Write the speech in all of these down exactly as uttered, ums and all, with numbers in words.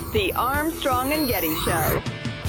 The Armstrong and Getty Show.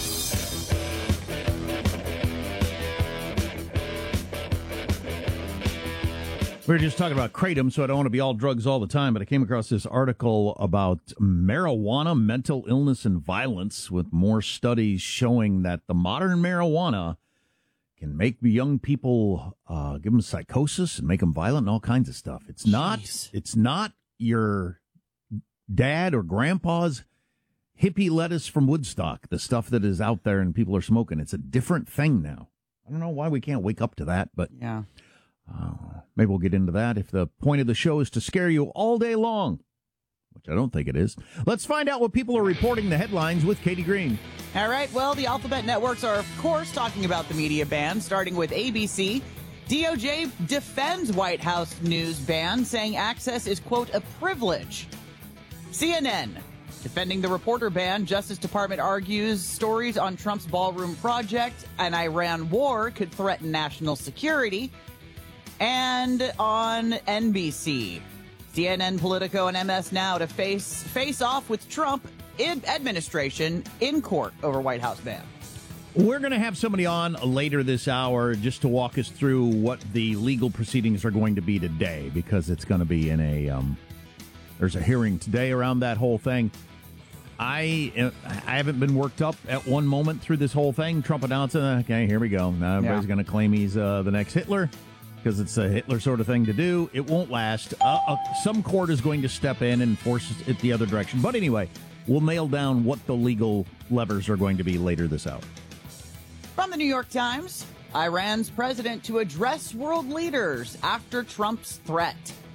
We were just talking about kratom, so I don't want to be all drugs all the time, but I came across this article about marijuana, mental illness, and violence, with more studies showing that the modern marijuana can make young people, uh, give them psychosis and make them violent and all kinds of stuff. It's not, Jeez. It's not your dad or grandpa's hippie lettuce from Woodstock, the stuff that is out there and people are smoking. It's a different thing now. I don't know why we can't wake up to that, but yeah. Uh, maybe we'll get into that if the point of the show is to scare you all day long, which I don't think it is. Let's find out what people are reporting the headlines with Katie Green. All right. Well, the alphabet networks are, of course, talking about the media ban, starting with A B C. D O J defends White House news ban, saying access is, quote, a privilege. C N N defending the reporter ban. Justice Department argues stories on Trump's ballroom project and Iran war could threaten national security. And on N B C, C N N, Politico, and M S Now to face face off with Trump in administration in court over White House ban. We're going to have somebody on later this hour just to walk us through what the legal proceedings are going to be today, because it's going to be in a, um, there's a hearing today around that whole thing. I I haven't been worked up at one moment through this whole thing. Trump announcing, okay, here we go. Now everybody's Yeah. going to claim he's uh, the next Hitler, because it's a Hitler sort of thing to do. It won't last. Uh, uh, some court is going to step in and force it the other direction. But anyway, we'll nail down what the legal levers are going to be later this hour. From the New York Times, Iran's president to address world leaders after Trump's threat.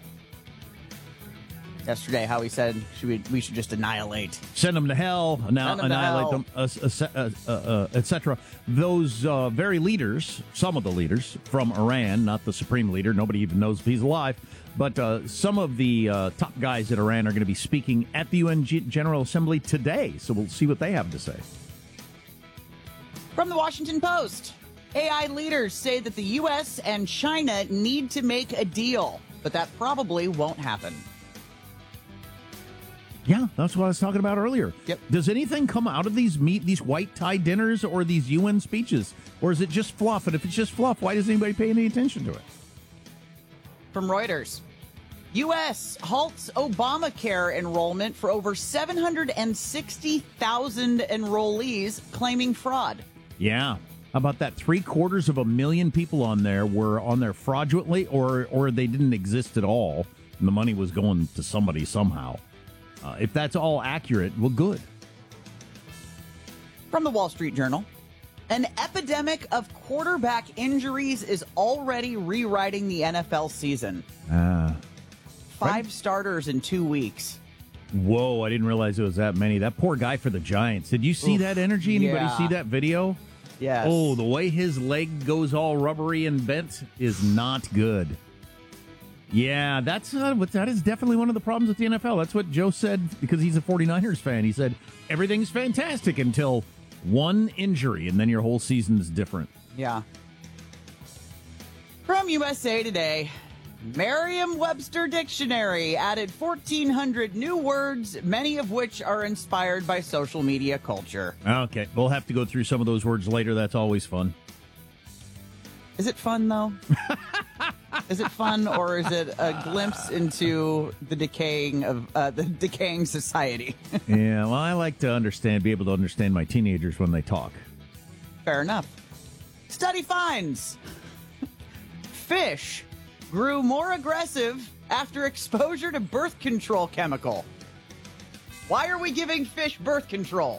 Yesterday, how he said should we, we should just annihilate. Send them to hell, now Send them to annihilate hell. them, uh, uh, uh, uh, et cetera. Those uh, very leaders, some of the leaders from Iran, not the supreme leader, nobody even knows if he's alive, but uh, some of the uh, top guys at Iran are going to be speaking at the U N G- General Assembly today, so we'll see what they have to say. From the Washington Post, A I leaders say that the U S and China need to make a deal, but that probably won't happen. Yeah, that's what I was talking about earlier. Yep. Does anything come out of these meet these white tie dinners or these U N speeches, or is it just fluff? And if it's just fluff, why does anybody pay any attention to it? From Reuters, U S halts Obamacare enrollment for over seven hundred sixty thousand enrollees claiming fraud. Yeah. How about that? Three quarters of a million people on there were on there fraudulently, or or they didn't exist at all, and the money was going to somebody somehow. Uh, if that's all accurate, well, good. From the Wall Street Journal, an epidemic of quarterback injuries is already rewriting the N F L season. Ah. Five starters in two weeks. Whoa, I didn't realize it was that many. That poor guy for the Giants. Did you see Oof, that energy? Anybody yeah. see that video? Yes. Oh, the way his leg goes all rubbery and bent is not good. Yeah, that's uh, what that is definitely one of the problems with the N F L. That's what Joe said, because he's a 49ers fan. He said, everything's fantastic until one injury, and then your whole season's different. Yeah. From U S A Today, Merriam-Webster Dictionary added fourteen hundred new words, many of which are inspired by social media culture. Okay, we'll have to go through some of those words later. That's always fun. Is it fun, though? Is it fun, or is it a glimpse into the decaying of uh, the decaying society? Yeah, well, I like to understand, be able to understand my teenagers when they talk. Fair enough. Study finds fish grew more aggressive after exposure to birth control chemical. Why are we giving fish birth control?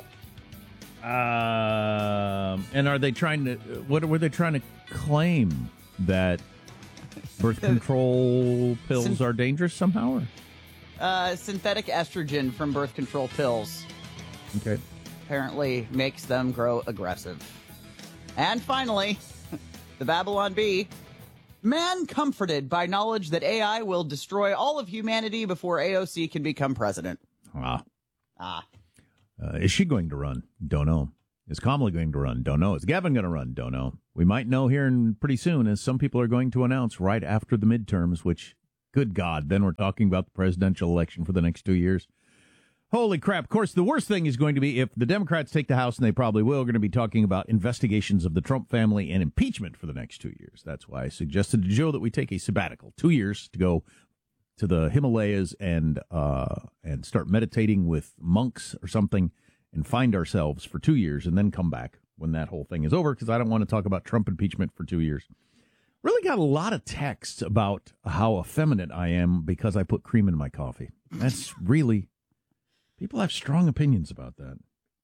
Um, and are they trying to? What were they trying to claim, that birth control pills Syn- are dangerous somehow? Or? Uh, synthetic estrogen from birth control pills Okay. apparently makes them grow aggressive. And finally, the Babylon Bee. Man comforted by knowledge that A I will destroy all of humanity before A O C can become president. Ah. Ah. Uh, is she going to run? Don't know. Is Kamala going to run? Don't know. Is Gavin going to run? Don't know. We might know here in pretty soon, as some people are going to announce right after the midterms, which, good God, then we're talking about the presidential election for the next two years. Holy crap. Of course, the worst thing is going to be if the Democrats take the House, and they probably will, going to be talking about investigations of the Trump family and impeachment for the next two years. That's why I suggested to Joe that we take a sabbatical, two years to go to the Himalayas and uh, and start meditating with monks or something and find ourselves for two years and then come back when that whole thing is over, because I don't want to talk about Trump impeachment for two years. Really got a lot of texts about how effeminate I am because I put cream in my coffee. That's really... People have strong opinions about that.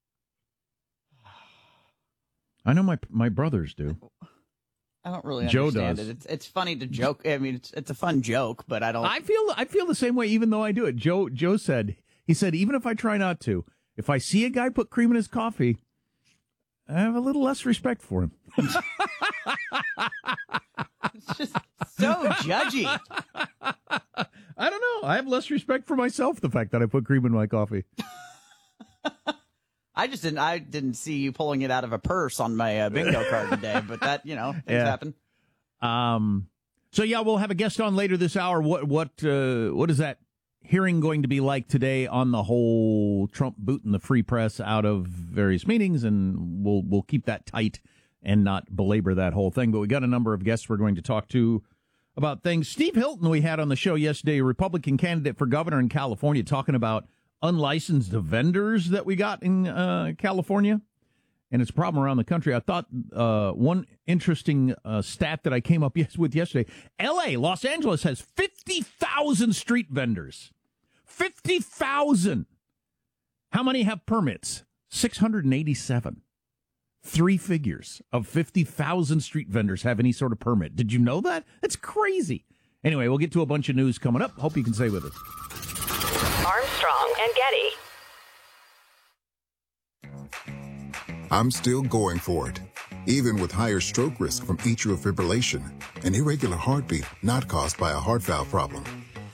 I know my my brothers do. I don't really Joe understand does. it. It's it's funny to joke. I mean, it's it's a fun joke, but I don't. I feel I feel the same way, even though I do it. Joe Joe said he said even if I try not to, if I see a guy put cream in his coffee, I have a little less respect for him. It's just so judgy. I don't know. I have less respect for myself, the fact that I put cream in my coffee. I just didn't. I didn't see you pulling it out of a purse on my uh, bingo card today, but that you know things Yeah. happen. Um. So yeah, we'll have a guest on later this hour. What what uh, what is that hearing going to be like today on the whole Trump booting the free press out of various meetings? And we'll we'll keep that tight and not belabor that whole thing. But we got a number of guests we're going to talk to about things. Steve Hilton, we had on the show yesterday, a Republican candidate for governor in California, talking about unlicensed vendors that we got in uh, California, and it's a problem around the country. I thought uh, one interesting uh, stat that I came up yes- with yesterday, L A, Los Angeles, has fifty thousand street vendors. fifty thousand. How many have permits? six hundred eighty-seven. Three figures of fifty thousand street vendors have any sort of permit. Did you know that? That's crazy. Anyway, we'll get to a bunch of news coming up. Hope you can stay with us. Armstrong and Getty. I'm still going for it, even with higher stroke risk from atrial fibrillation, an irregular heartbeat not caused by a heart valve problem.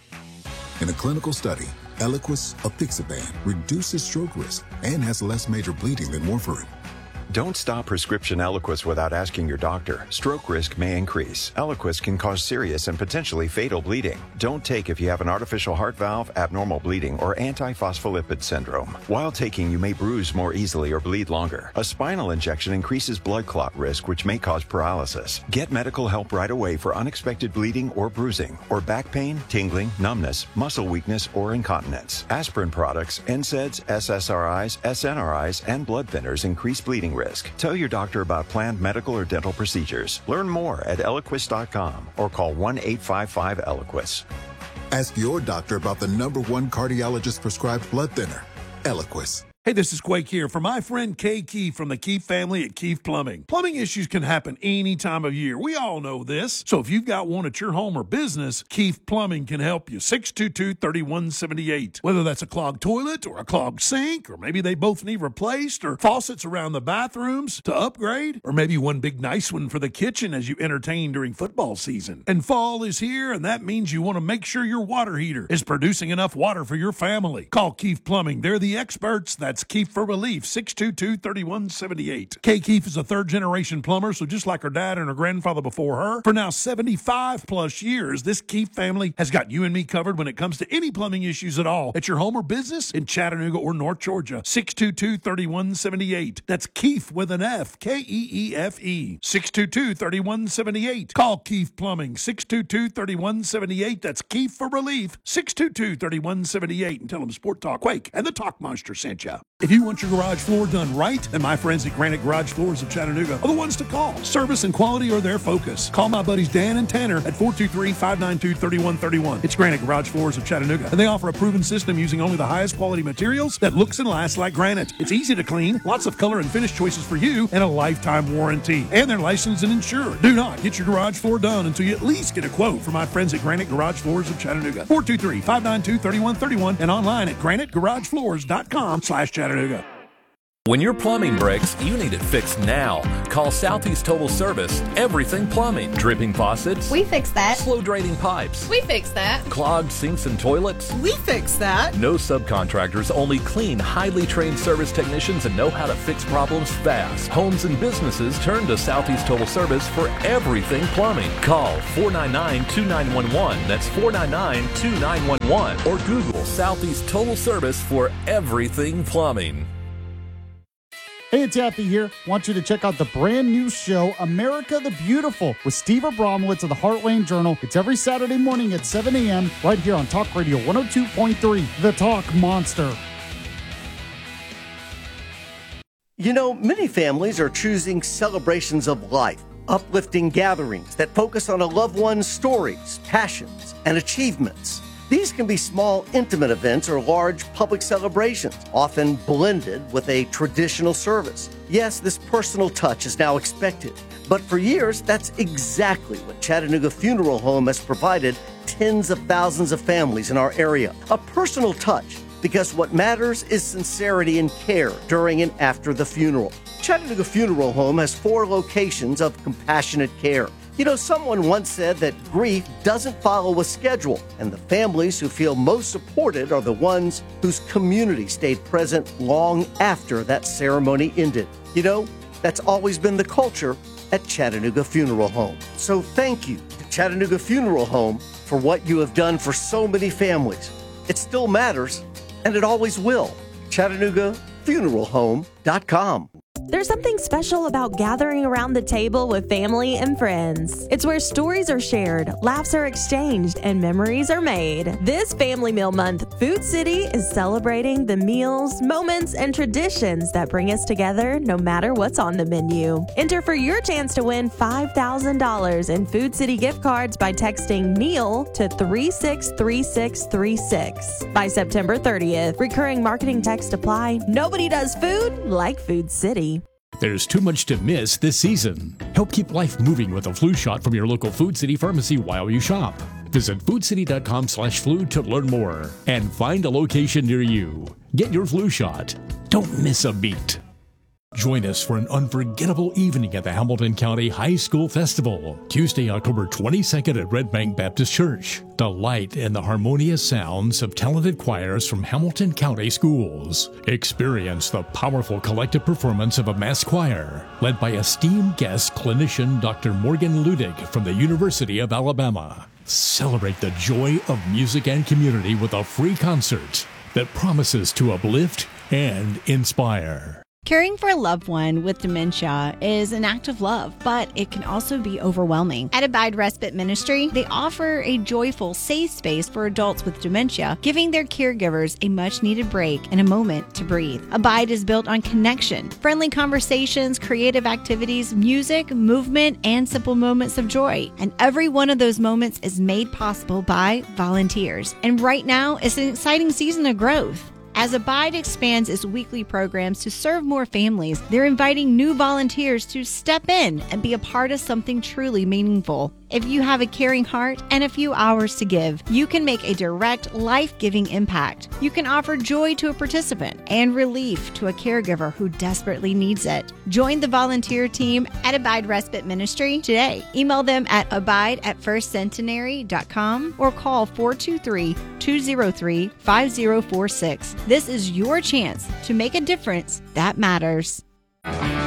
In a clinical study, Eliquis apixaban reduces stroke risk and has less major bleeding than warfarin. Don't stop prescription Eliquis without asking your doctor. Stroke risk may increase. Eliquis can cause serious and potentially fatal bleeding. Don't take if you have an artificial heart valve, abnormal bleeding, or antiphospholipid syndrome. While taking, you may bruise more easily or bleed longer. A spinal injection increases blood clot risk, which may cause paralysis. Get medical help right away for unexpected bleeding or bruising, or back pain, tingling, numbness, muscle weakness, or incontinence. Aspirin products, N SAIDs, S S R Is, S N R Is, and blood thinners increase bleeding risk. Tell your doctor about planned medical or dental procedures. Learn more at Eliquis dot com or call one eight five five Eliquis. Ask your doctor about the number one cardiologist prescribed blood thinner, Eliquis. Hey, this is Quake here for my friend Kay Keefe from the Keefe family at Keefe Plumbing. Plumbing issues can happen any time of year. We all know this. So if you've got one at your home or business, Keefe Plumbing can help you. six two two, three one seven eight. Whether that's a clogged toilet or a clogged sink, or maybe they both need replaced, or faucets around the bathrooms to upgrade, or maybe one big nice one for the kitchen as you entertain during football season. And fall is here, and that means you want to make sure your water heater is producing enough water for your family. Call Keefe Plumbing. They're the experts. That's Keefe for Relief, six two two, three one seven eight. Kay Keefe is a third-generation plumber, so just like her dad and her grandfather before her, for now seventy-five plus years, this Keefe family has got you and me covered when it comes to any plumbing issues at all at your home or business in Chattanooga or North Georgia. six two two, three one seven eight. That's Keefe with an F, K E E F E. six two two, three one seven eight. Call Keefe Plumbing, six two two, three one seven eight. That's Keefe for Relief, six two two, three one seven eight. And tell them Sport Talk Quake and the Talk Monster sent you. If you want your garage floor done right, then my friends at Granite Garage Floors of Chattanooga are the ones to call. Service and quality are their focus. Call my buddies Dan and Tanner at four two three, five nine two, three one three one. It's Granite Garage Floors of Chattanooga, and they offer a proven system using only the highest quality materials that looks and lasts like granite. It's easy to clean, lots of color and finish choices for you, and a lifetime warranty. And they're licensed and insured. Do not get your garage floor done until you at least get a quote from my friends at Granite Garage Floors of Chattanooga. four two three, five nine two, three one three one and online at granite garage floors dot com slash Chattanooga. When your plumbing breaks, you need it fixed now. Call Southeast Total Service. Everything plumbing. Dripping faucets. We fix that. Slow draining pipes. We fix that. Clogged sinks and toilets. We fix that. No subcontractors, only clean, highly trained service technicians and know how to fix problems fast. Homes and businesses turn to Southeast Total Service for everything plumbing. Call four nine nine, two nine one one. That's four nine nine, two nine one one. Or Google Southeast Total Service for everything plumbing. Hey, it's Yappy here. Want you to check out the brand new show, America the Beautiful, with Steve Abramowitz of the Heartland Journal. It's every Saturday morning at seven a.m. right here on Talk Radio one oh two point three, The Talk Monster. You know, many families are choosing celebrations of life, uplifting gatherings that focus on a loved one's stories, passions, and achievements. These can be small, intimate events or large public celebrations, often blended with a traditional service. Yes, this personal touch is now expected, but for years, that's exactly what Chattanooga Funeral Home has provided tens of thousands of families in our area. A personal touch, because what matters is sincerity and care during and after the funeral. Chattanooga Funeral Home has four locations of compassionate care. You know, someone once said that grief doesn't follow a schedule, and the families who feel most supported are the ones whose community stayed present long after that ceremony ended. You know, that's always been the culture at Chattanooga Funeral Home. So thank you to Chattanooga Funeral Home for what you have done for so many families. It still matters, and it always will. Chattanooga Funeral Home dot com. There's something special about gathering around the table with family and friends. It's where stories are shared, laughs are exchanged, and memories are made. This Family Meal Month, Food City is celebrating the meals, moments, and traditions that bring us together no matter what's on the menu. Enter for your chance to win five thousand dollars in Food City gift cards by texting meal to three six three six three six. By September thirtieth, recurring marketing text apply. Nobody does food like Food City. There's too much to miss this season. Help keep life moving with a flu shot from your local Food City pharmacy while you shop. Visit food city dot com slash flu to learn more and find a location near you. Get your flu shot. Don't miss a beat. Join us for an unforgettable evening at the Hamilton County High School Festival, Tuesday, October twenty-second at Red Bank Baptist Church. Delight in the harmonious sounds of talented choirs from Hamilton County schools. Experience the powerful collective performance of a mass choir, led by esteemed guest clinician Doctor Morgan Ludig from the University of Alabama. Celebrate the joy of music and community with a free concert that promises to uplift and inspire. Caring for a loved one with dementia is an act of love, but it can also be overwhelming. At Abide Respite Ministry, they offer a joyful, safe space for adults with dementia, giving their caregivers a much-needed break and a moment to breathe. Abide is built on connection, friendly conversations, creative activities, music, movement, and simple moments of joy. And every one of those moments is made possible by volunteers. And right now is an exciting season of growth. As Abide expands its weekly programs to serve more families, they're inviting new volunteers to step in and be a part of something truly meaningful. If you have a caring heart and a few hours to give, you can make a direct, life-giving impact. You can offer joy to a participant and relief to a caregiver who desperately needs it. Join the volunteer team at Abide Respite Ministry today. Email them at abide at first centenary dot com or call four two three, two zero three, five zero four six. This is your chance to make a difference that matters.